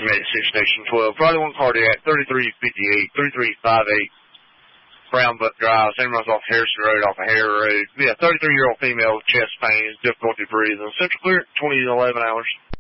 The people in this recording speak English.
86 Station 12. Probably one cardiac, 3358, 3358, Brown Buck Drive. Same runs off Harrison Road, off of Hare Road. Yeah, 33-year-old female with chest pains, difficulty breathing. Central clear, 20 to 11 hours.